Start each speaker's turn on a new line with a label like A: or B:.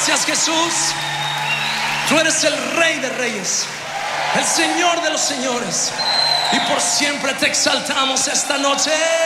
A: Gracias, Jesús. Tú eres el Rey de Reyes, el Señor de los señores, y por siempre te exaltamos esta noche.